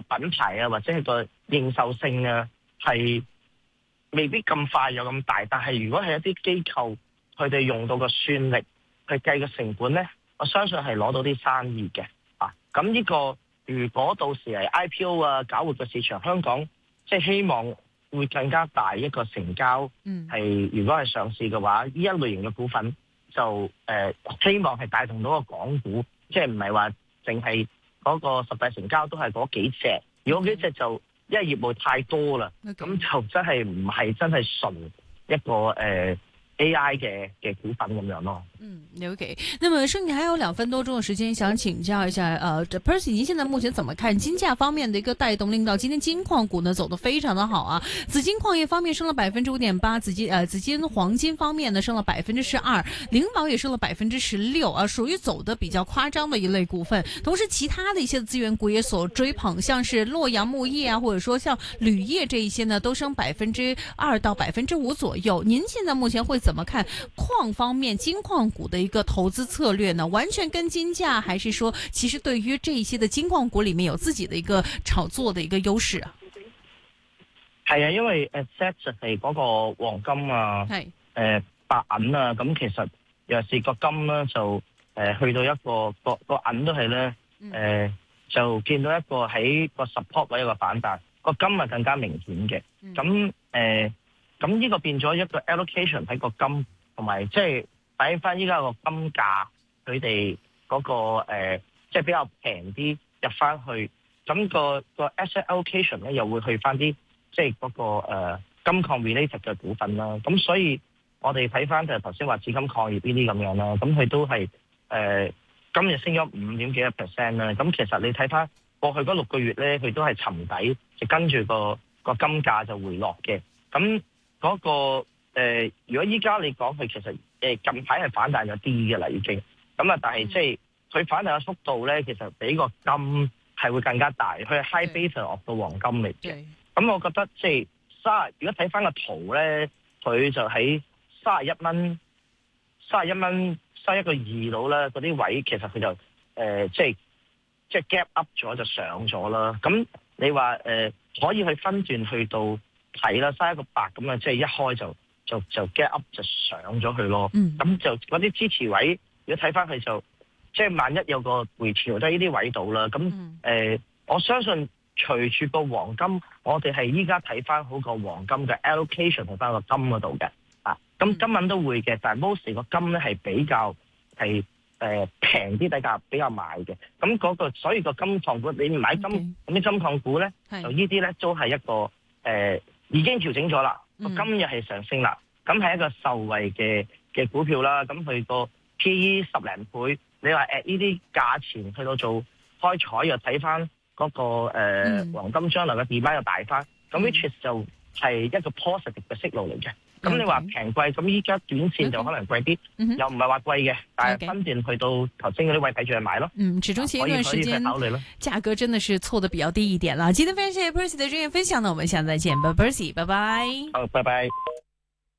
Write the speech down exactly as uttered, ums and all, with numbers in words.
品牌啊，或者係個認受性啊，係未必咁快有咁大。但係如果係一啲機構，佢哋用到個算力去計個成本咧，我相信係攞到啲生意嘅啊。咁呢個如果到時係 I P O 啊，搞活個市場，香港即係希望會更加大一個成交。嗯，係如果係上市嘅話，呢一類型嘅股份就誒、呃、希望係帶動到個港股，即係唔係話淨係嗰個十大成交都係嗰幾隻。如果幾隻就因為業務太多啦，咁、okay. 就真係唔係真係純一個誒。呃 A I 嘅嘅股份咁樣咯。 嗯 ，OK。那麼剩下還有兩分多鐘嘅時間，想請教一下，呃 Percy，您現在目前怎麼看金價方面的一個帶動，令到今天金礦股呢走得非常的好啊？紫金礦業方面升了百分之五點八，紫金呃紫金黃金方面呢升了百分之十二，靈寶也升了百分之十六啊，屬於走得比較誇張的一類股份。同時，其他的一些資源股也所追捧，像是洛陽鉬業啊，或者說像鋁業這一些呢，都升百分之二到百分之五左右。您現在目前會怎麼看礦方面金礦股的一個投資策略呢？完全跟金價，還是說其實對於這一些的金礦股裏面有自己的一個炒作的一個優勢啊？ 係啊，因為誒 set 就係嗰個黃金啊，係誒、呃、白銀啊，咁其實尤其是個金咧就誒、呃、去到一個個個銀都係咧誒就見到一個喺個 support 位一個反彈，個金係更加明顯嘅，咁誒。呃咁呢個變咗一個 allocation 喺個金，同埋即係睇翻依家個金價，佢哋嗰個誒，即係比較平啲入翻去，咁個個 asset allocation 咧又會去翻啲即係嗰個誒金礦 related 嘅股份啦。咁所以我哋睇翻就係頭先話紫金礦業呢啲咁樣啦，咁佢都係誒今日升咗五點幾個 percent 啦。咁其實你睇翻過去嗰六個月咧，佢都係沉底，就跟住個個金價就回落嘅。咁嗰、那個誒、呃，如果依家你講佢其實誒、呃、近排係反彈咗啲嘅啦，已經咁啊，但係即係佢反彈嘅速度咧，其實比個金係會更加大，佢係 high beta of 到黃金嚟嘅。咁我覺得即係卅，如果睇翻個圖咧，佢就喺卅一蚊、卅一蚊、卅一個二度啦，嗰啲位其實佢就誒、呃、即係即係 gap up 咗就上咗啦。咁你話誒、呃、可以去分段去到。係啦，嘥一個八咁啊，即係一開就就就 get up 就上咗去咯。咁、嗯、就嗰啲支持位，如果睇翻佢就即係萬一有個回調都喺呢啲位度啦。咁誒、嗯呃，我相信隨住個黃金，我哋係依家睇翻好個黃金嘅 allocation 喺翻個金嗰度嘅啊。咁金銀都會嘅，但係 most 個金咧係比較係誒平啲，比較比較賣嘅。咁嗰、那個所以個金礦股，你買金咁啲、okay. 金礦股咧，就呢啲咧都係一個誒。呃已經調整咗啦，今日係上升啦，咁係一個受惠嘅嘅股票啦，咁佢個 P E 十零倍，你話誒呢啲價錢去到做開採又睇翻嗰個誒、呃嗯、黃金將來嘅 demand 又大翻，咁 which 就係一個 positive 嘅息路嚟嘅。咁、okay. 你話平貴，咁依家短線就可能貴啲，okay. 又唔係話貴嘅，但係分段去到頭先嗰啲位睇住去買咯。嗯，始終前一段時間價格真的是錯得比較低一點啦。今天非常謝謝 Percy 的專業分享呢，我們下次再見，拜拜 Percy，拜拜。好，拜拜。